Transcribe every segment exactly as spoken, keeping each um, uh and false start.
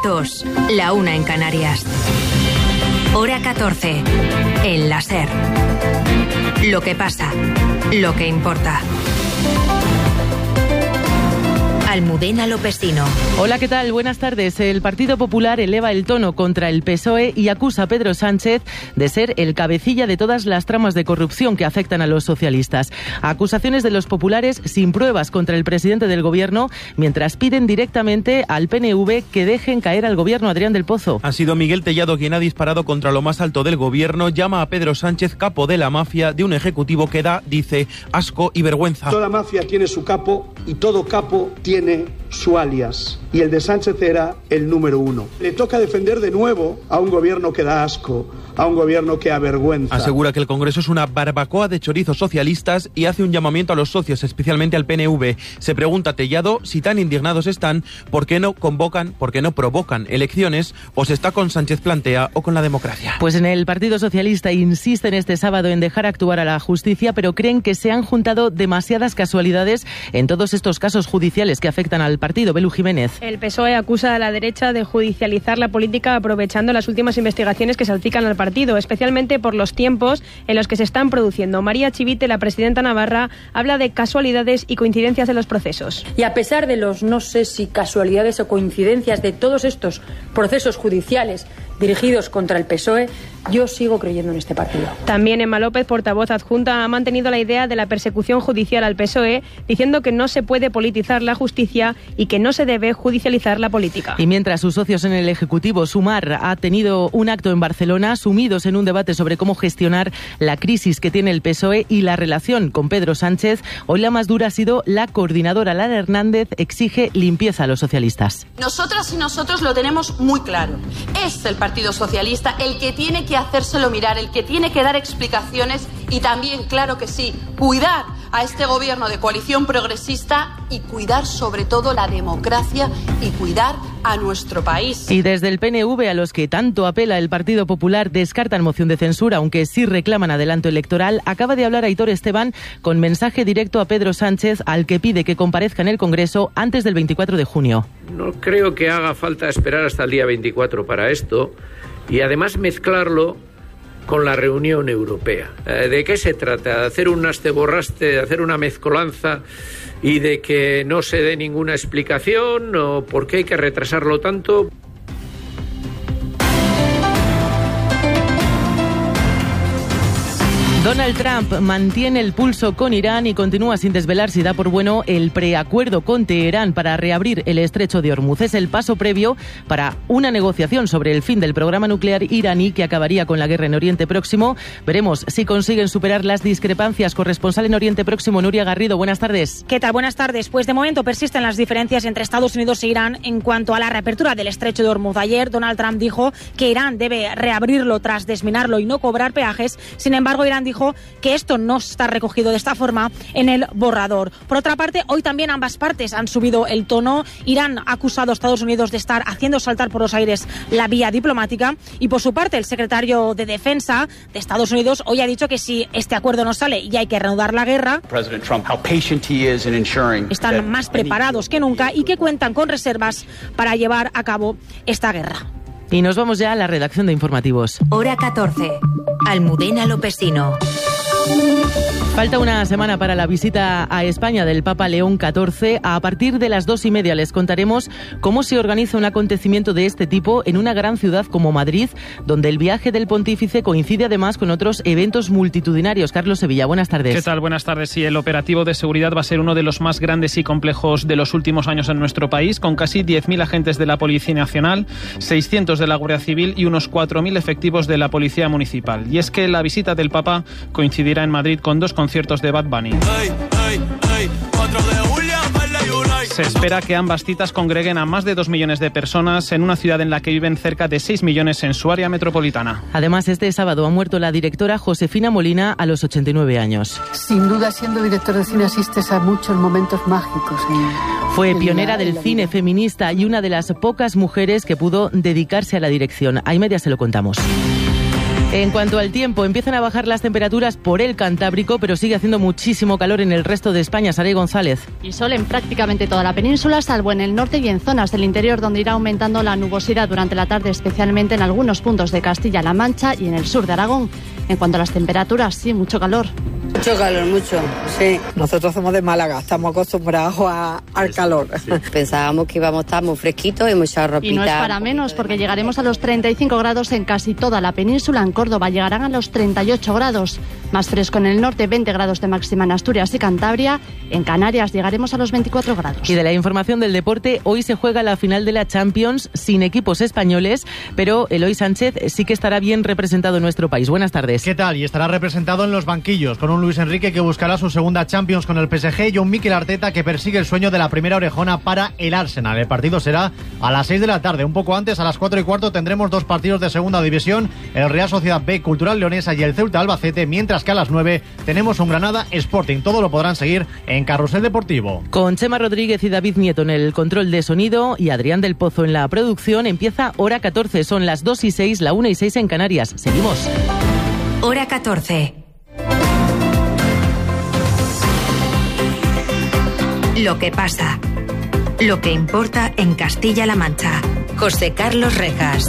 dos, la una en Canarias. Hora catorce, en la SER. Lo que pasa, lo que importa. Almudena Lopesino. Hola, ¿qué tal? Buenas tardes. El Partido Popular eleva el tono contra el P S O E y acusa a Pedro Sánchez de ser el cabecilla de todas las tramas de corrupción que afectan a los socialistas. Acusaciones de los populares sin pruebas contra el presidente del gobierno, mientras piden directamente al P N V que dejen caer al gobierno. Adrián del Pozo. Ha sido Miguel Tellado quien ha disparado contra lo más alto del gobierno. Llama a Pedro Sánchez capo de la mafia, de un ejecutivo que da, dice, asco y vergüenza. Toda mafia tiene su capo y todo capo tiene su alias, y el de Sánchez era el número uno. Le toca defender de nuevo a un gobierno que da asco, a un gobierno que avergüenza. Asegura que el Congreso es una barbacoa de chorizos socialistas y hace un llamamiento a los socios, especialmente al P N V. Se pregunta Tellado si tan indignados están, ¿por qué no convocan, por qué no provocan elecciones? O se está con Sánchez plantea o con la democracia. Pues en el Partido Socialista insisten este sábado en dejar actuar a la justicia, pero creen que se han juntado demasiadas casualidades en todos estos casos judiciales que afectan al partido. Belu Jiménez. El P S O E acusa a la derecha de judicializar la política aprovechando las últimas investigaciones que salpican al partido, especialmente por los tiempos en los que se están produciendo. María Chivite, la presidenta navarra, habla de casualidades y coincidencias de los procesos. Y a pesar de los, no sé si casualidades o coincidencias de todos estos procesos judiciales dirigidos contra el P S O E, yo sigo creyendo en este partido. También Emma López, portavoz adjunta, ha mantenido la idea de la persecución judicial al P S O E, diciendo que no se puede politizar la justicia y que no se debe judicializar la política. Y mientras sus socios en el Ejecutivo, Sumar, ha tenido un acto en Barcelona, sumidos en un debate sobre cómo gestionar la crisis que tiene el P S O E y la relación con Pedro Sánchez, hoy la más dura ha sido la coordinadora Lara Hernández, exige limpieza a los socialistas. Nosotras y nosotros lo tenemos muy claro. Es el Partido Socialista el que tiene que hacérselo mirar, el que tiene que dar explicaciones y también, claro que sí, cuidar a este gobierno de coalición progresista y cuidar sobre todo la democracia y cuidar a nuestro país. Y desde el P N V, a los que tanto apela el Partido Popular, descartan moción de censura, aunque sí reclaman adelanto electoral. Acaba de hablar Aitor Esteban con mensaje directo a Pedro Sánchez, al que pide que comparezca en el Congreso antes del veinticuatro de junio. No creo que haga falta esperar hasta el día veinticuatro para esto y además mezclarlo con la reunión europea. ¿De qué se trata? ¿De hacer un asteborraste, de hacer una mezcolanza y de que no se dé ninguna explicación? ¿O por qué hay que retrasarlo tanto? Donald Trump mantiene el pulso con Irán y continúa sin desvelar si da por bueno el preacuerdo con Teherán para reabrir el estrecho de Hormuz. Es el paso previo para una negociación sobre el fin del programa nuclear iraní que acabaría con la guerra en Oriente Próximo. Veremos si consiguen superar las discrepancias. Corresponsal en Oriente Próximo, Nuria Garrido, buenas tardes. ¿Qué tal? Buenas tardes. Pues de momento persisten las diferencias entre Estados Unidos e Irán en cuanto a la reapertura del estrecho de Hormuz. Ayer Donald Trump dijo que Irán debe reabrirlo tras desminarlo y no cobrar peajes. Sin embargo, Irán dijo que esto no está recogido de esta forma en el borrador. Por otra parte, hoy también ambas partes han subido el tono. Irán ha acusado a Estados Unidos de estar haciendo saltar por los aires la vía diplomática y por su parte el secretario de Defensa de Estados Unidos hoy ha dicho que si este acuerdo no sale y hay que reanudar la guerra, están más preparados que nunca y que cuentan con reservas para llevar a cabo esta guerra. Y nos vamos ya a la redacción de informativos. Hora catorce. Almudena Lopesino. Falta una semana para la visita a España del Papa León catorce. A partir de las dos y media les contaremos cómo se organiza un acontecimiento de este tipo en una gran ciudad como Madrid, donde el viaje del pontífice coincide además con otros eventos multitudinarios. Carlos Sevilla, buenas tardes. ¿Qué tal? Buenas tardes. Sí, el operativo de seguridad va a ser uno de los más grandes y complejos de los últimos años en nuestro país, con casi diez mil agentes de la Policía Nacional, seiscientos de la Guardia Civil y unos cuatro mil efectivos de la Policía Municipal. Y es que la visita del Papa coincidirá en Madrid con dos conciertos de Bad Bunny. Hey, hey, hey, Se espera que ambas citas congreguen a más de dos millones de personas en una ciudad en la que viven cerca de seis millones en su área metropolitana. Además, este sábado ha muerto la directora Josefina Molina a los ochenta y nueve años. Sin duda, siendo director de cine asistes a muchos momentos mágicos. En, Fue en pionera la, del la cine vida. feminista y una de las pocas mujeres que pudo dedicarse a la dirección. A y media se lo contamos. En cuanto al tiempo, empiezan a bajar las temperaturas por el Cantábrico, pero sigue haciendo muchísimo calor en el resto de España. Saray González. Y sol en prácticamente toda la península, salvo en el norte y en zonas del interior, donde irá aumentando la nubosidad durante la tarde, especialmente en algunos puntos de Castilla-La Mancha y en el sur de Aragón. En cuanto a las temperaturas, sí, mucho calor. Mucho calor, mucho, sí. Nosotros somos de Málaga, estamos acostumbrados a, al calor. Sí. Pensábamos que íbamos a estar muy fresquitos y mucha ropita. Y no es para menos, porque llegaremos a los treinta y cinco grados en casi toda la península. En Córdoba llegarán a los treinta y ocho grados. Más fresco en el norte, veinte grados de máxima en Asturias y Cantabria. En Canarias llegaremos a los veinticuatro grados. Y de la información del deporte, hoy se juega la final de la Champions sin equipos españoles, pero Eloy Sánchez sí que estará bien representado en nuestro país. Buenas tardes. ¿Qué tal? Y estará representado en los banquillos, con un Luis Enrique que buscará su segunda Champions con el P S G y un Mikel Arteta que persigue el sueño de la primera orejona para el Arsenal. El partido será a las seis de la tarde. Un poco antes, a las cuatro y cuarto, tendremos dos partidos de segunda división, el Real Sociedad B Cultural Leonesa y el Ceuta Albacete, mientras que a las nueve tenemos un Granada Sporting. Todo lo podrán seguir en Carrusel Deportivo. Con Chema Rodríguez y David Nieto en el control de sonido y Adrián del Pozo en la producción, empieza Hora catorce. Son las dos y seis, la una y seis en Canarias. Seguimos. Hora catorce. Lo que pasa. Lo que importa en Castilla-La Mancha. José Carlos Rejas.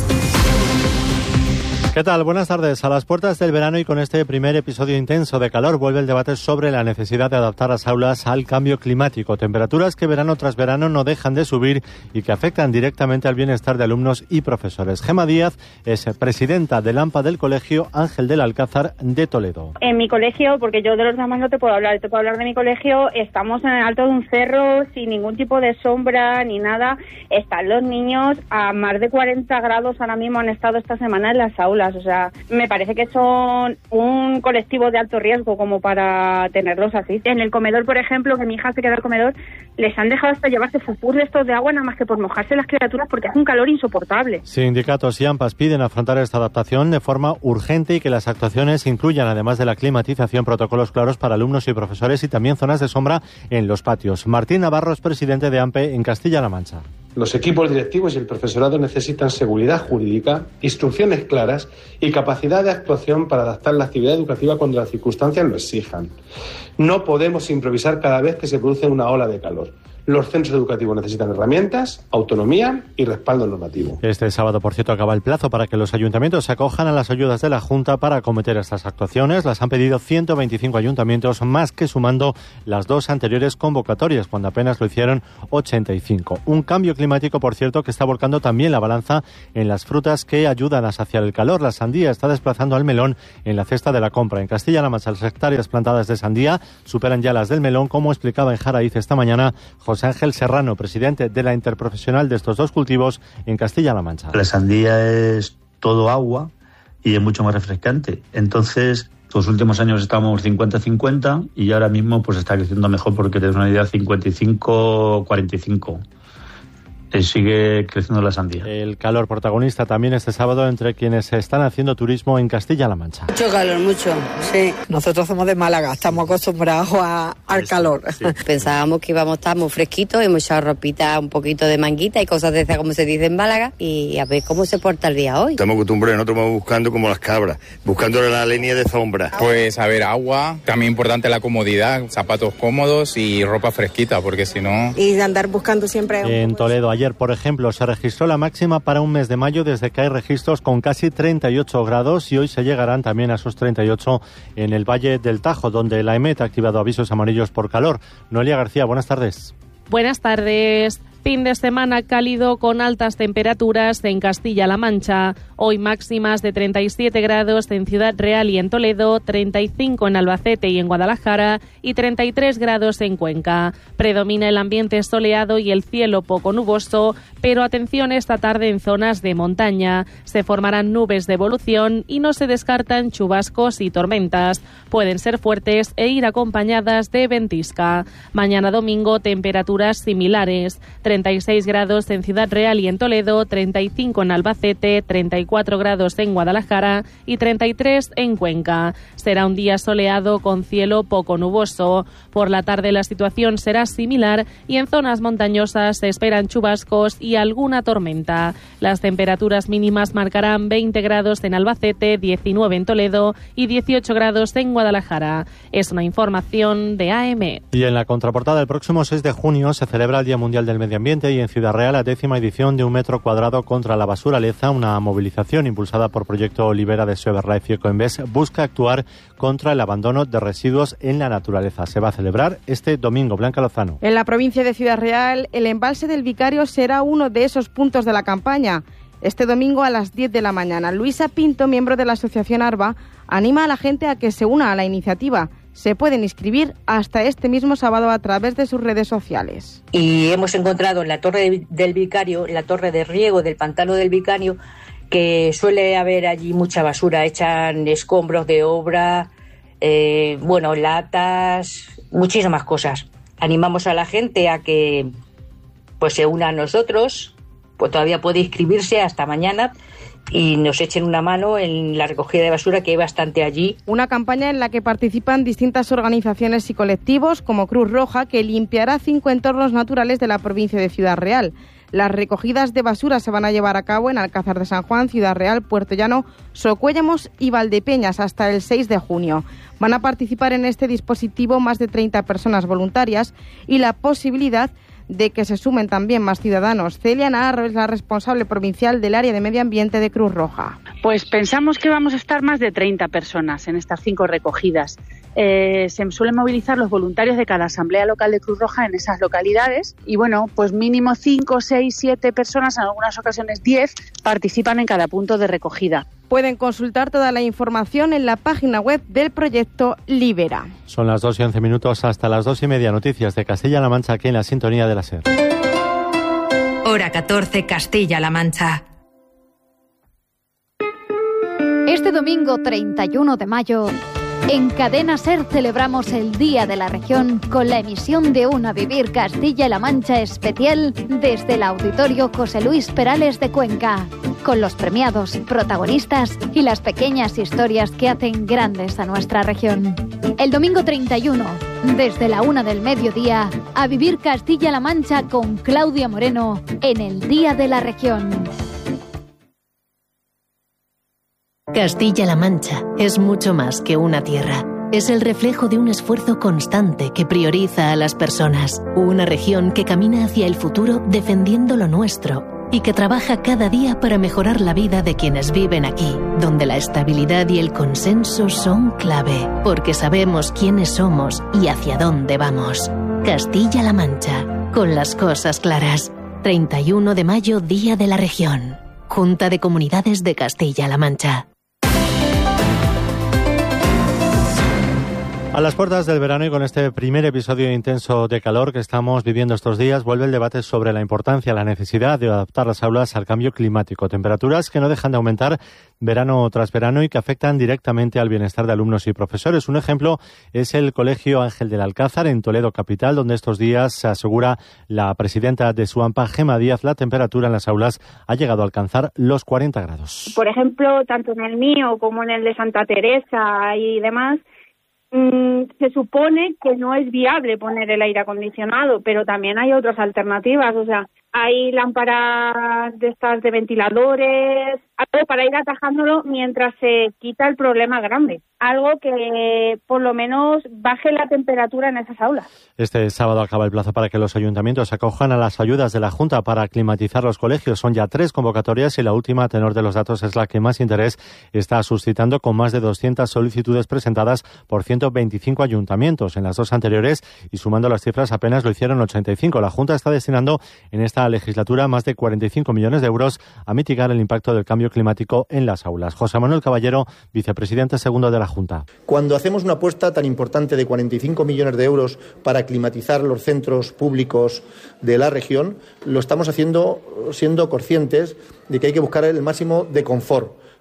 ¿Qué tal? Buenas tardes. A las puertas del verano y con este primer episodio intenso de calor vuelve el debate sobre la necesidad de adaptar las aulas al cambio climático. Temperaturas que verano tras verano no dejan de subir y que afectan directamente al bienestar de alumnos y profesores. Gema Díaz es presidenta del AMPA del Colegio Ángel del Alcázar de Toledo. En mi colegio, porque yo de los demás no te puedo hablar, te puedo hablar de mi colegio, estamos en el alto de un cerro sin ningún tipo de sombra ni nada. Están los niños a más de cuarenta grados, ahora mismo han estado esta semana en las aulas. O sea, me parece que son un colectivo de alto riesgo como para tenerlos así. En el comedor, por ejemplo, que mi hija se queda al comedor, les han dejado hasta llevarse fupús de estos de agua nada más que por mojarse las criaturas porque hace un calor insoportable. Sindicatos y AMPAs piden afrontar esta adaptación de forma urgente y que las actuaciones incluyan, además de la climatización, protocolos claros para alumnos y profesores y también zonas de sombra en los patios. Martín Navarro es presidente de AMPE en Castilla-La Mancha. Los equipos directivos y el profesorado necesitan seguridad jurídica, instrucciones claras y capacidad de actuación para adaptar la actividad educativa cuando las circunstancias lo exijan. No podemos improvisar cada vez que se produce una ola de calor. Los centros educativos necesitan herramientas, autonomía y respaldo normativo. Este sábado, por cierto, acaba el plazo para que los ayuntamientos se acojan a las ayudas de la Junta para acometer estas actuaciones. Las han pedido ciento veinticinco ayuntamientos, más que sumando las dos anteriores convocatorias, cuando apenas lo hicieron ochenta y cinco. Un cambio climático, por cierto, que está volcando también la balanza en las frutas que ayudan a saciar el calor. La sandía está desplazando al melón en la cesta de la compra. En Castilla-La Mancha, las hectáreas plantadas de sandía superan ya las del melón, como explicaba en Jaraíz esta mañana José Ángel Serrano, presidente de la interprofesional de estos dos cultivos en Castilla-La Mancha. La sandía es todo agua y es mucho más refrescante. Entonces, los últimos años estábamos cincuenta cincuenta y ahora mismo pues está creciendo mejor, porque tenés una idea, cincuenta y cinco cuarenta y cinco. Sigue creciendo la sandía. El calor protagonista también este sábado entre quienes están haciendo turismo en Castilla-La Mancha. Mucho calor, mucho, sí. Nosotros somos de Málaga, estamos acostumbrados a, al sí, calor. Sí. Pensábamos que íbamos a estar muy fresquitos, hemos echado ropita, un poquito de manguita y cosas de esas, como se dice en Málaga, y a ver cómo se porta el día hoy. Estamos acostumbrados, nosotros vamos buscando como las cabras, buscando la línea de sombra. Pues a ver, agua, también importante la comodidad, zapatos cómodos y ropa fresquita, porque si no... Y de andar buscando siempre... En Toledo ayer, por ejemplo, se registró la máxima para un mes de mayo desde que hay registros con casi treinta y ocho grados y hoy se llegarán también a esos treinta y ocho en el Valle del Tajo, donde la EMET ha activado avisos amarillos por calor. Noelia García, buenas tardes. Buenas tardes. Fin de semana cálido con altas temperaturas en Castilla-La Mancha. Hoy máximas de treinta y siete grados en Ciudad Real y en Toledo, treinta y cinco en Albacete y en Guadalajara y treinta y tres grados en Cuenca. Predomina el ambiente soleado y el cielo poco nuboso, pero atención esta tarde en zonas de montaña. Se formarán nubes de evolución y no se descartan chubascos y tormentas. Pueden ser fuertes e ir acompañadas de ventisca. Mañana domingo temperaturas similares. treinta treinta y seis grados en Ciudad Real y en Toledo, treinta y cinco en Albacete, treinta y cuatro grados en Guadalajara y treinta y tres en Cuenca. Será un día soleado con cielo poco nuboso. Por la tarde la situación será similar y en zonas montañosas se esperan chubascos y alguna tormenta. Las temperaturas mínimas marcarán veinte grados en Albacete, diecinueve en Toledo y dieciocho grados en Guadalajara. Es una información de A M. Y en la contraportada, el próximo seis de junio se celebra el Día Mundial del Medio Ambiente y en Ciudad Real la décima edición de Un Metro Cuadrado contra la Basura Leza, una movilización impulsada por Proyecto Olivera de Soberlife y Ecoembes, busca actuar contra el abandono de residuos en la naturaleza. Se va a celebrar este domingo. Blanca Lozano. En la provincia de Ciudad Real, el embalse del Vicario será uno de esos puntos de la campaña. Este domingo a las diez de la mañana. Luisa Pinto, miembro de la Asociación ARBA, anima a la gente a que se una a la iniciativa. Se pueden inscribir hasta este mismo sábado a través de sus redes sociales. Y hemos encontrado en la Torre del Vicario, en la torre de riego del Pantano del Vicario, que suele haber allí mucha basura. Echan escombros de obra, eh, bueno, latas, muchísimas cosas. Animamos a la gente a que pues se una a nosotros, pues todavía puede inscribirse hasta mañana y nos echen una mano en la recogida de basura, que hay bastante allí. Una campaña en la que participan distintas organizaciones y colectivos como Cruz Roja, que limpiará cinco entornos naturales de la provincia de Ciudad Real. Las recogidas de basura se van a llevar a cabo en Alcázar de San Juan, Ciudad Real, Puerto Llano, Socuéllamos y Valdepeñas hasta el seis de junio. Van a participar en este dispositivo más de treinta personas voluntarias y la posibilidad de que se sumen también más ciudadanos. Celia Naharro es la responsable provincial del área de medio ambiente de Cruz Roja. Pues pensamos que vamos a estar más de treinta personas en estas cinco recogidas. Eh, se suelen movilizar los voluntarios de cada asamblea local de Cruz Roja en esas localidades y bueno, pues mínimo cinco, seis, siete personas, en algunas ocasiones diez, participan en cada punto de recogida. Pueden consultar toda la información en la página web del proyecto Libera. Son las dos y once minutos, hasta las dos y media. Noticias de Castilla-La Mancha aquí en la sintonía de la SER. Hora catorce, Castilla-La Mancha. Este domingo treinta y uno de mayo, en Cadena SER celebramos el Día de la Región con la emisión de una Vivir Castilla-La Mancha especial desde el Auditorio José Luis Perales de Cuenca, con los premiados, protagonistas y las pequeñas historias que hacen grandes a nuestra región. El domingo treinta y uno, desde la una del mediodía, a Vivir Castilla-La Mancha con Claudia Moreno en el Día de la Región. Castilla-La Mancha es mucho más que una tierra. Es el reflejo de un esfuerzo constante que prioriza a las personas. Una región que camina hacia el futuro defendiendo lo nuestro y que trabaja cada día para mejorar la vida de quienes viven aquí, donde la estabilidad y el consenso son clave, porque sabemos quiénes somos y hacia dónde vamos. Castilla-La Mancha, con las cosas claras. treinta y uno de mayo, Día de la Región. Junta de Comunidades de Castilla-La Mancha. A las puertas del verano y con este primer episodio intenso de calor que estamos viviendo estos días, vuelve el debate sobre la importancia, la necesidad de adaptar las aulas al cambio climático. Temperaturas que no dejan de aumentar verano tras verano y que afectan directamente al bienestar de alumnos y profesores. Un ejemplo es el Colegio Ángel del Alcázar en Toledo capital, donde estos días, se asegura la presidenta de SUAMPA, Gema Díaz, la temperatura en las aulas ha llegado a alcanzar los cuarenta grados. Por ejemplo, tanto en el mío como en el de Santa Teresa y demás, se supone que no es viable poner el aire acondicionado, pero también hay otras alternativas, o sea, hay lámparas de estas de ventiladores, algo para ir atajándolo mientras se quita el problema grande, algo que por lo menos baje la temperatura en esas aulas. Este sábado acaba el plazo para que los ayuntamientos acojan a las ayudas de la Junta para climatizar los colegios. Son ya tres convocatorias y la última, a tenor de los datos, es la que más interés está suscitando, con más de doscientas solicitudes presentadas por ciento veinticinco ayuntamientos. En las dos anteriores, y sumando las cifras, apenas lo hicieron ochenta y cinco. La Junta está destinando en esta legislatura más de cuarenta y cinco millones de euros a mitigar el impacto del cambio climático en las aulas. José Manuel Caballero, vicepresidente segundo de la Junta. Cuando hacemos una apuesta tan importante de cuarenta y cinco millones de euros para climatizar los centros públicos de la región, lo estamos haciendo siendo conscientes de que hay que buscar el máximo de confort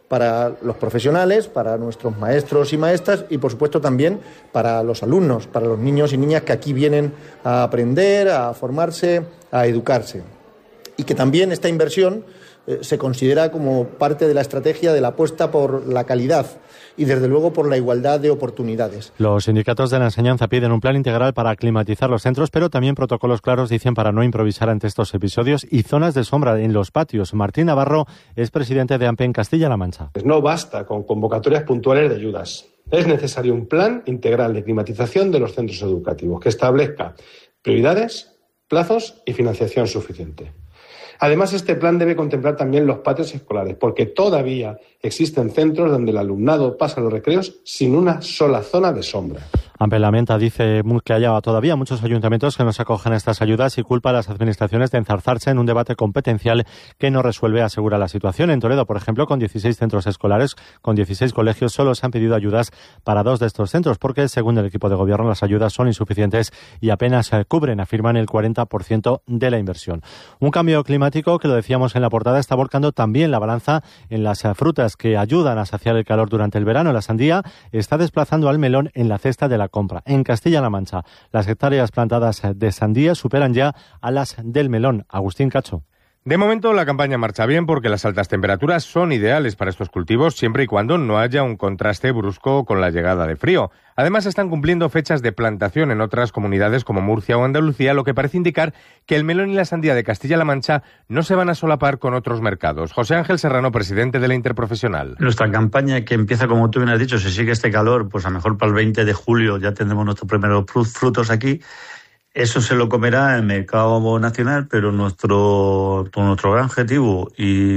para los profesionales, para nuestros maestros y maestras y, por supuesto, también para los alumnos, para los niños y niñas que aquí vienen a aprender, a formarse, a educarse. Y que también esta inversión eh, se considera como parte de la estrategia de la apuesta por la calidad y, desde luego, por la igualdad de oportunidades. Los sindicatos de la enseñanza piden un plan integral para climatizar los centros, pero también protocolos claros, dicen, para no improvisar ante estos episodios y zonas de sombra en los patios. Martín Navarro es presidente de AMPE en Castilla-La Mancha. No basta con convocatorias puntuales de ayudas. Es necesario un plan integral de climatización de los centros educativos que establezca prioridades, plazos y financiación suficiente. Además, este plan debe contemplar también los patios escolares, porque todavía existen centros donde el alumnado pasa los recreos sin una sola zona de sombra. AMPE lamenta, dice, que haya todavía muchos ayuntamientos que no se acojan a estas ayudas y culpa a las administraciones de enzarzarse en un debate competencial que no resuelve, asegura la situación. En Toledo, por ejemplo, con dieciséis centros escolares, con dieciséis colegios, solo se han pedido ayudas para dos de estos centros, porque, según el equipo de gobierno, las ayudas son insuficientes y apenas cubren, afirman, el cuarenta por ciento de la inversión. Un cambio climático que, lo decíamos en la portada, está volcando también la balanza en las frutas que ayudan a saciar el calor durante el verano. La sandía está desplazando al melón en la cesta de la compra. En Castilla-La Mancha, las hectáreas plantadas de sandía superan ya a las del melón. Agustín Cacho. De momento la campaña marcha bien porque las altas temperaturas son ideales para estos cultivos siempre y cuando no haya un contraste brusco con la llegada de frío. Además, están cumpliendo fechas de plantación en otras comunidades como Murcia o Andalucía, lo que parece indicar que el melón y la sandía de Castilla-La Mancha no se van a solapar con otros mercados. José Ángel Serrano, presidente de la Interprofesional. Nuestra campaña, que empieza, como tú bien has dicho, si sigue este calor, pues a lo mejor para el veinte de julio ya tendremos nuestros primeros frutos aquí. Eso se lo comerá el mercado nacional, pero nuestro, nuestro gran objetivo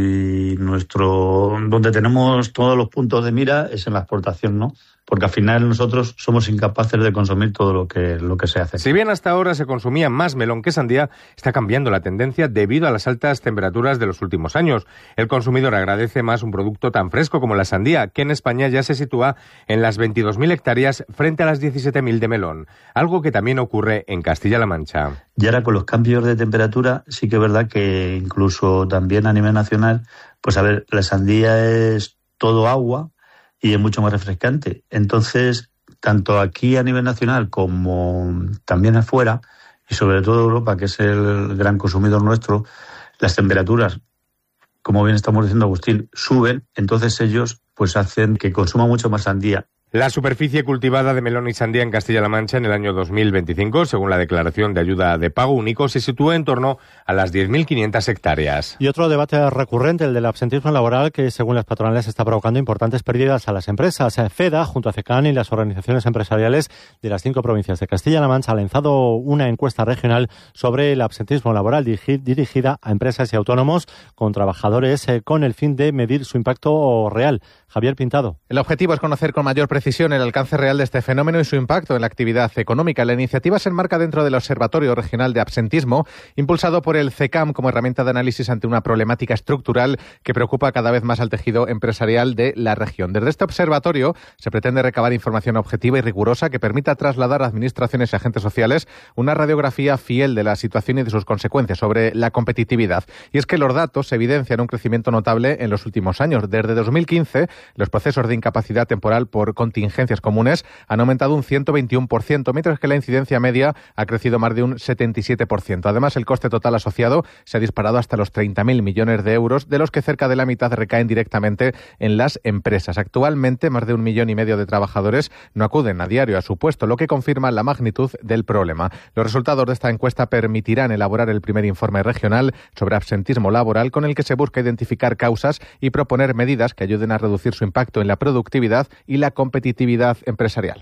y nuestro donde tenemos todos los puntos de mira es en la exportación, ¿no? Porque al final nosotros somos incapaces de consumir todo lo que, lo que se hace. Si bien hasta ahora se consumía más melón que sandía, está cambiando la tendencia debido a las altas temperaturas de los últimos años. El consumidor agradece más un producto tan fresco como la sandía, que en España ya se sitúa en las veintidós mil hectáreas frente a las diecisiete mil de melón, algo que también ocurre en Castilla-La Mancha. Y ahora con los cambios de temperatura sí que es verdad que incluso también a nivel nacional, pues a ver, la sandía es todo agua y es mucho más refrescante. Entonces, tanto aquí a nivel nacional como también afuera, y sobre todo Europa, que es el gran consumidor nuestro, las temperaturas, como bien estamos diciendo, Agustín, suben, entonces ellos pues hacen que consuma mucho más sandía. La superficie cultivada de melón y sandía en Castilla-La Mancha en el año dos mil veinticinco, según la declaración de ayuda de pago único, se sitúa en torno a las diez mil quinientas hectáreas. Y otro debate recurrente, el del absentismo laboral, que según las patronales está provocando importantes pérdidas a las empresas. FEDA, junto a CECAN y las organizaciones empresariales de las cinco provincias de Castilla-La Mancha, ha lanzado una encuesta regional sobre el absentismo laboral dirigida a empresas y autónomos con trabajadores con el fin de medir su impacto real. Javier Pintado. El objetivo es conocer con mayor precisión el alcance real de este fenómeno y su impacto en la actividad económica. La iniciativa se enmarca dentro del Observatorio Regional de Absentismo, impulsado por el CECAM como herramienta de análisis ante una problemática estructural que preocupa cada vez más al tejido empresarial de la región. Desde este observatorio se pretende recabar información objetiva y rigurosa que permita trasladar a administraciones y agentes sociales una radiografía fiel de la situación y de sus consecuencias sobre la competitividad. Y es que los datos evidencian un crecimiento notable en los últimos años. Desde dos mil quince, los procesos de incapacidad temporal por contingencias comunes han aumentado un ciento veintiuno por ciento, mientras que la incidencia media ha crecido más de un setenta y siete por ciento. Además, el coste total asociado se ha disparado hasta los treinta mil millones de euros, de los que cerca de la mitad recaen directamente en las empresas. Actualmente, más de un millón y medio de trabajadores no acuden a diario a su puesto, lo que confirma la magnitud del problema. Los resultados de esta encuesta permitirán elaborar el primer informe regional sobre absentismo laboral, con el que se busca identificar causas y proponer medidas que ayuden a reducir su impacto en la productividad y la competitividad empresarial.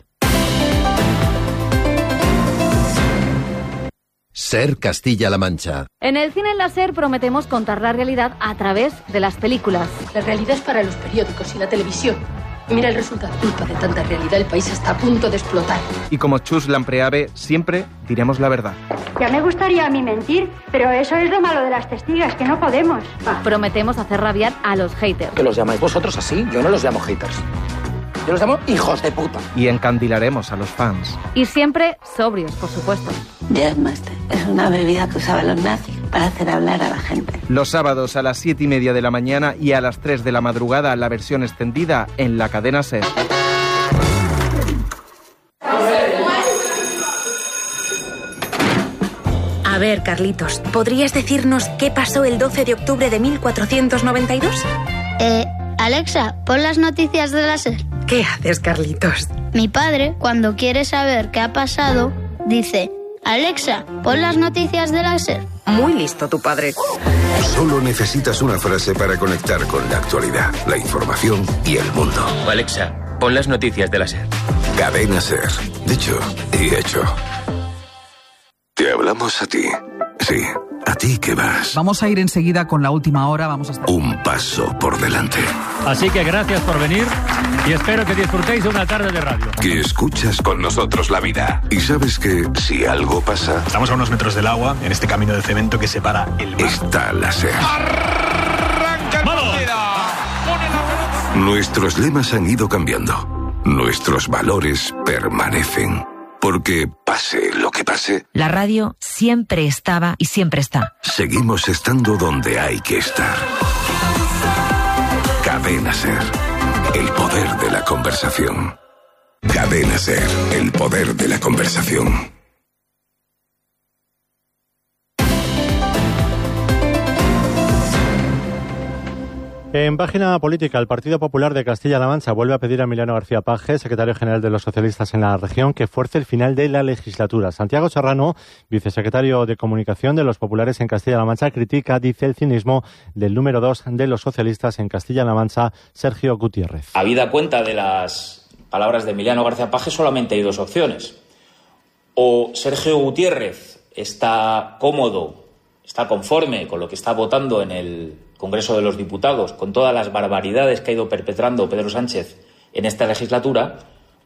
Ser Castilla-La Mancha. En el cine en la SER prometemos contar la realidad a través de las películas. La realidad es para los periódicos y la televisión. Mira el resultado. Culpa de tanta realidad, el país está a punto de explotar. Y como Chus Lampreave, siempre diremos la verdad. Ya me gustaría a mí mentir, pero eso es lo malo de las testigas, que no podemos. Ah. Prometemos hacer rabiar a los haters. ¿Que los llamáis vosotros así? Yo no los llamo haters. Yo los llamo hijos de puta. Y encandilaremos a los fans. Y siempre sobrios, por supuesto. Jazzmaster es una bebida que usaban los nazis. para hacer hablar a la gente. Los sábados a las siete y media de la mañana y a las tres de la madrugada, la versión extendida en la cadena SER. A ver, Carlitos, ¿podrías decirnos qué pasó el doce de octubre de mil cuatrocientos noventa y dos? Eh, Alexa, pon las noticias de la SER. ¿Qué haces, Carlitos? Mi padre, cuando quiere saber qué ha pasado, dice: Alexa, pon las noticias de la SER. Muy listo tu padre. Solo necesitas una frase para conectar con la actualidad, la información y el mundo. Alexa, pon las noticias de la SER. Cadena SER. Dicho y hecho. Te hablamos a ti. Sí, a ti que vas. Vamos a ir enseguida con la última hora. Vamos a estar... Un paso por delante. Así que gracias por venir y espero que disfrutéis de una tarde de radio. Que escuchas con nosotros la vida. Y sabes que si algo pasa... Estamos a unos metros del agua, en este camino de cemento que separa el mar. Está la SER. ¡Arranca el partido! Nuestros lemas han ido cambiando. Nuestros valores permanecen. Porque pase lo que pase, la radio siempre estaba y siempre está. Seguimos estando donde hay que estar. Cadena SER, el poder de la conversación. Cadena SER, el poder de la conversación. En página política, el Partido Popular de Castilla-La Mancha vuelve a pedir a Emiliano García Paje, secretario general de los socialistas en la región, que fuerce el final de la legislatura. Santiago Serrano, vicesecretario de Comunicación de los populares en Castilla-La Mancha, critica, dice, el cinismo del número dos de los socialistas en Castilla-La Mancha, Sergio Gutiérrez. Habida cuenta de las palabras de Emiliano García Paje, solamente hay dos opciones. O Sergio Gutiérrez está cómodo, está conforme con lo que está votando en el Congreso de los Diputados, con todas las barbaridades que ha ido perpetrando Pedro Sánchez en esta legislatura,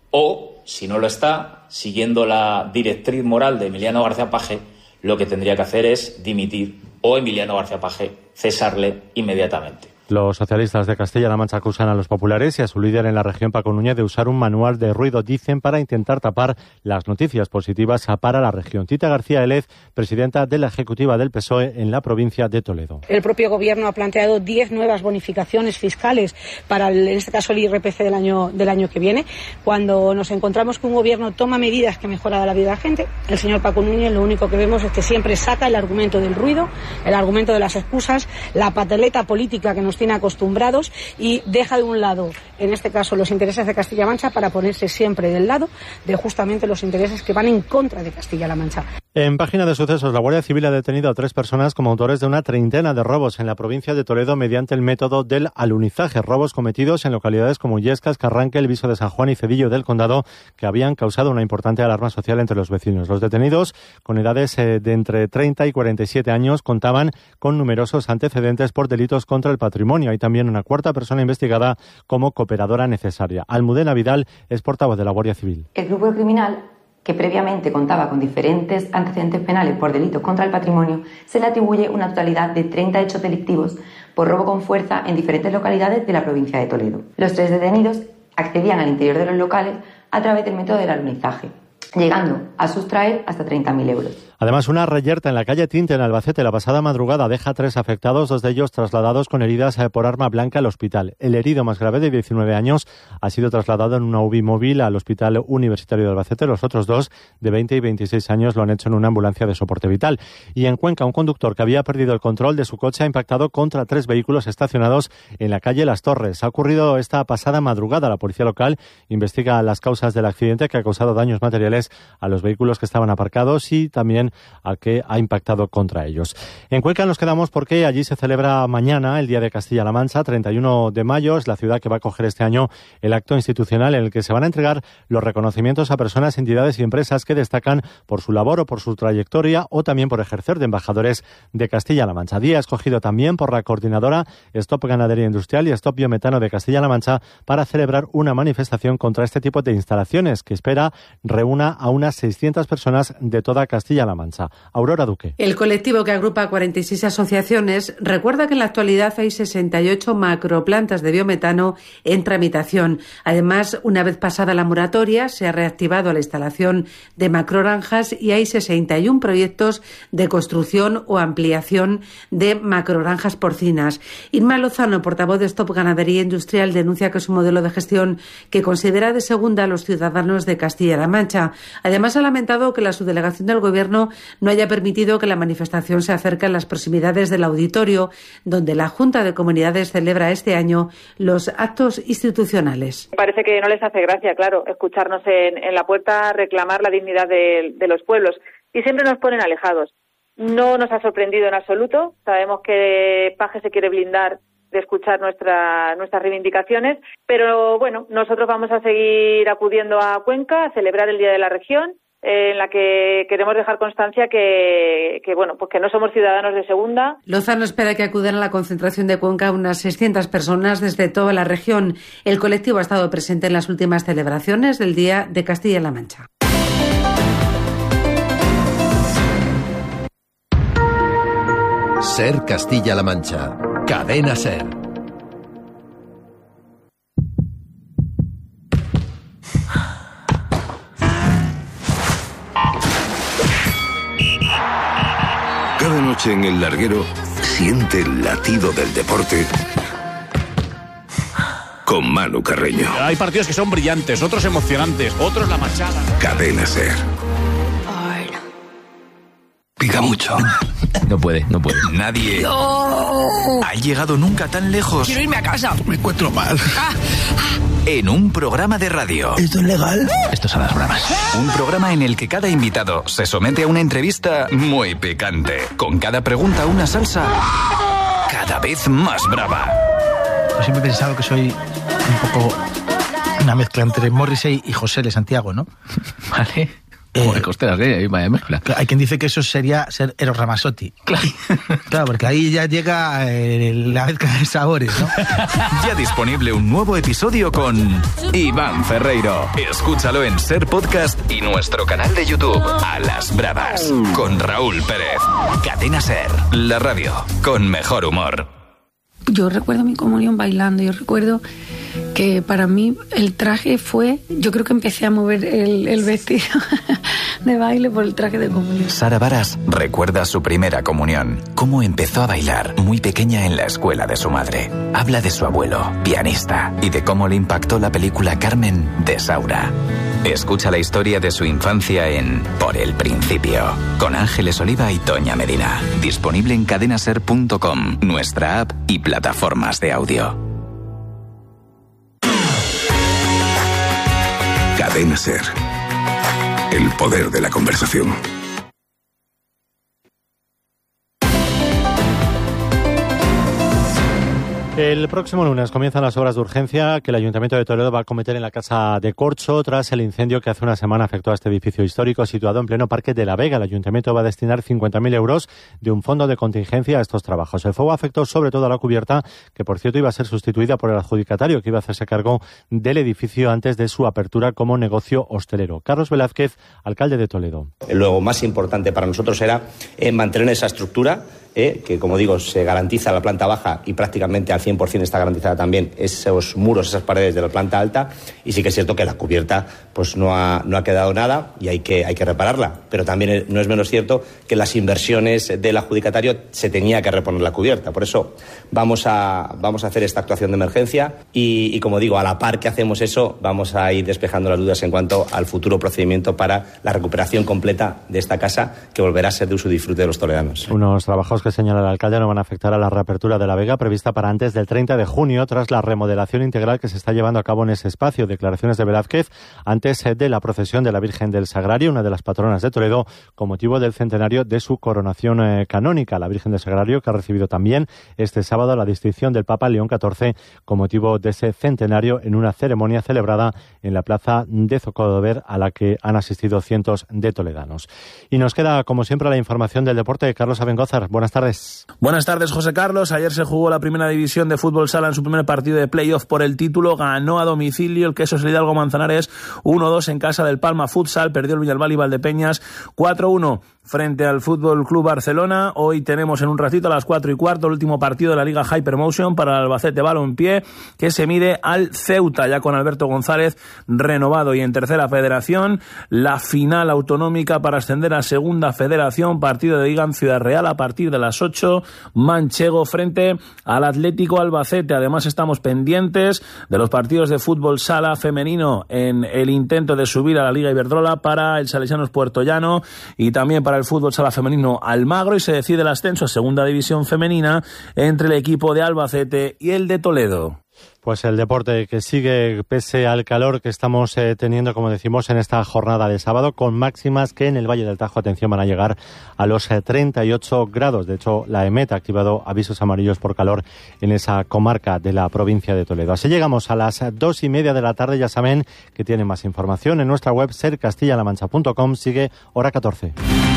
o, si no lo está, siguiendo la directriz moral de Emiliano García Paje, lo que tendría que hacer es dimitir o Emiliano García Paje cesarle inmediatamente. Los socialistas de Castilla-La Mancha acusan a los populares y a su líder en la región, Paco Núñez, de usar un manual de ruido, dicen, para intentar tapar las noticias positivas para la región. Tita García Elez, presidenta de la Ejecutiva del P S O E en la provincia de Toledo. El propio Gobierno ha planteado diez nuevas bonificaciones fiscales para, el, en este caso, el I R P C del año, del año que viene. Cuando nos encontramos que un Gobierno toma medidas que mejoran la vida de la gente, el señor Paco Núñez lo único que vemos es que siempre saca el argumento del ruido, el argumento de las excusas, la pataleta política que nos tiene acostumbrados y deja de un lado, en este caso, los intereses de Castilla-La Mancha para ponerse siempre del lado de justamente los intereses que van en contra de Castilla-La Mancha. En página de sucesos, la Guardia Civil ha detenido a tres personas como autores de una treintena de robos en la provincia de Toledo mediante el método del alunizaje. Robos cometidos en localidades como Illescas, Carranque, El Viso de San Juan y Cedillo del Condado, que habían causado una importante alarma social entre los vecinos. Los detenidos, con edades eh, de entre treinta y cuarenta y siete años, contaban con numerosos antecedentes por delitos contra el patrimonio. Hay también una cuarta persona investigada como cooperadora necesaria. Almudena Vidal es portavoz de la Guardia Civil. El grupo criminal, que previamente contaba con diferentes antecedentes penales por delitos contra el patrimonio, se le atribuye una totalidad de treinta hechos delictivos por robo con fuerza en diferentes localidades de la provincia de Toledo. Los tres detenidos accedían al interior de los locales a través del método del alunizaje, llegando a sustraer hasta treinta mil euros. Además, una reyerta en la calle Tinte, en Albacete, la pasada madrugada deja tres afectados, dos de ellos trasladados con heridas por arma blanca al hospital. El herido más grave, de diecinueve años, ha sido trasladado en una U B I móvil al Hospital Universitario de Albacete. Los otros dos, de veinte y veintiséis años, lo han hecho en una ambulancia de soporte vital. Y en Cuenca, un conductor que había perdido el control de su coche ha impactado contra tres vehículos estacionados en la calle Las Torres. Ha ocurrido esta pasada madrugada. La policía local investiga las causas del accidente, que ha causado daños materiales a los vehículos que estaban aparcados y también al que ha impactado contra ellos. En Cuenca nos quedamos porque allí se celebra mañana el Día de Castilla-La Mancha, treinta y uno de mayo, es la ciudad que va a acoger este año el acto institucional en el que se van a entregar los reconocimientos a personas, entidades y empresas que destacan por su labor o por su trayectoria o también por ejercer de embajadores de Castilla-La Mancha. Día escogido también por la coordinadora Stop Ganadería Industrial y Stop Biometano de Castilla-La Mancha para celebrar una manifestación contra este tipo de instalaciones que espera reúna a unas seiscientas personas de toda Castilla-La Mancha. Mancha. Aurora Duque. El colectivo, que agrupa cuarenta y seis asociaciones, recuerda que en la actualidad hay sesenta y ocho macroplantas de biometano en tramitación. Además, una vez pasada la moratoria, se ha reactivado la instalación de macrogranjas y hay sesenta y uno proyectos de construcción o ampliación de macrogranjas porcinas. Irma Lozano, portavoz de Stop Ganadería Industrial, denuncia que es un modelo de gestión que considera de segunda a los ciudadanos de Castilla-La Mancha. Además, ha lamentado que la subdelegación del Gobierno no haya permitido que la manifestación se acerque a las proximidades del auditorio, donde la Junta de Comunidades celebra este año los actos institucionales. Parece que no les hace gracia, claro, escucharnos en, en la puerta reclamar la dignidad de, de los pueblos, y siempre nos ponen alejados. No nos ha sorprendido en absoluto. Sabemos que Paje se quiere blindar de escuchar nuestra, nuestras reivindicaciones, pero bueno, nosotros vamos a seguir acudiendo a Cuenca a celebrar el Día de la Región, eh, en la que queremos dejar constancia que, que bueno, pues que no somos ciudadanos de segunda. Lozano espera que acudan a la concentración de Cuenca unas seiscientas personas desde toda la región. El colectivo ha estado presente en las últimas celebraciones del Día de Castilla-La Mancha. Ser Castilla-La Mancha. Cadena Ser. Cada noche en el larguero siente el latido del deporte con Manu Carreño. Hay partidos que son brillantes, otros emocionantes, otros la machada. Cadena Ser. Pica mucho. No puede, no puede. Nadie No. ha llegado nunca tan lejos. Quiero irme a casa. Me encuentro mal. Ah, ah. En un programa de radio. ¿Esto es legal? Esto son las bromas. Un programa en el que cada invitado se somete a una entrevista muy picante. Con cada pregunta una salsa cada vez más brava. Yo siempre he pensado que soy un poco una mezcla entre Morrissey y José de Santiago, ¿no? Vale. Como de costeras, ¿eh? Vaya mezcla. Hay quien dice que eso sería ser Eros Ramazzotti. Claro. Claro, porque ahí ya llega eh, la mezcla de sabores, ¿no? Ya disponible un nuevo episodio con Iván Ferreiro. Escúchalo en Ser Podcast y nuestro canal de YouTube, A las Bravas, con Raúl Pérez. Cadena Ser, la radio con mejor humor. Yo recuerdo mi comunión bailando. Yo recuerdo que para mí el traje fue... Yo creo que empecé a mover el, el vestido de baile por el traje de comunión. Sara Varas recuerda su primera comunión. Cómo empezó a bailar muy pequeña en la escuela de su madre. Habla de su abuelo, pianista, y de cómo le impactó la película Carmen de Saura. Escucha la historia de su infancia en Por el Principio, con Ángeles Oliva y Toña Medina. Disponible en cadenaser punto com, nuestra app y plataformas de audio. Cadena Ser. El poder de la conversación. El próximo lunes comienzan las obras de urgencia que el Ayuntamiento de Toledo va a acometer en la Casa de Corcho tras el incendio que hace una semana afectó a este edificio histórico situado en pleno Parque de la Vega. El Ayuntamiento va a destinar cincuenta mil euros de un fondo de contingencia a estos trabajos. El fuego afectó sobre todo a la cubierta, que por cierto iba a ser sustituida por el adjudicatario que iba a hacerse cargo del edificio antes de su apertura como negocio hostelero. Carlos Velázquez, alcalde de Toledo. Lo más importante para nosotros era eh, mantener esa estructura, eh, que como digo se garantiza la planta baja y prácticamente al cien por ciento está garantizada también esos muros, esas paredes de la planta alta, y sí que es cierto que la cubierta pues no ha, no ha quedado nada y hay que, hay que repararla, pero también no es menos cierto que las inversiones del adjudicatario se tenía que reponer la cubierta. Por eso vamos a, vamos a hacer esta actuación de emergencia y, y como digo, a la par que hacemos eso vamos a ir despejando las dudas en cuanto al futuro procedimiento para la recuperación completa de esta casa, que volverá a ser de uso y disfrute de los toledanos. Unos trabajos que señala el alcalde no van a afectar a la reapertura de la Vega prevista para antes del treinta de junio, tras la remodelación integral que se está llevando a cabo en ese espacio. Declaraciones de Velázquez antes de la procesión de la Virgen del Sagrario, una de las patronas de Toledo, con motivo del centenario de su coronación eh, canónica. La Virgen del Sagrario, que ha recibido también este sábado la distinción del Papa León catorce con motivo de ese centenario en una ceremonia celebrada en la plaza de Zocodover, a la que han asistido cientos de toledanos. Y nos queda, como siempre, la información del deporte. Carlos Abengózar, buenas tardes. buenas tardes. Buenas tardes, José Carlos. Ayer se jugó la primera división de fútbol sala en su primer partido de playoff por el título. Ganó a domicilio el Quesos Hidalgo Manzanares uno dos en casa del Palma Futsal. Perdió el Villalbal y Valdepeñas cuatro uno frente al Fútbol Club Barcelona. Hoy tenemos en un ratito a las cuatro y cuarto el último partido de la Liga Hypermotion para el Albacete Balompié, que se mide al Ceuta, ya con Alberto González renovado. Y en tercera federación, la final autonómica para ascender a segunda federación, partido de Liga en Ciudad Real a partir de las ocho, Manchego frente al Atlético Albacete. Además estamos pendientes de los partidos de fútbol sala femenino en el intento de subir a la Liga Iberdrola para el Salesianos Puertollano y también para el fútbol sala femenino Almagro, y se decide el ascenso a segunda división femenina entre el equipo de Albacete y el de Toledo. Pues el deporte que sigue pese al calor que estamos eh, teniendo, como decimos, en esta jornada de sábado, con máximas que en el Valle del Tajo, atención, van a llegar a los eh, treinta y ocho grados. De hecho, la EMET ha activado avisos amarillos por calor en esa comarca de la provincia de Toledo. Así llegamos a las dos y media de la tarde. Ya saben que tienen más información en nuestra web ser castilla la mancha punto com. Sigue Hora catorce.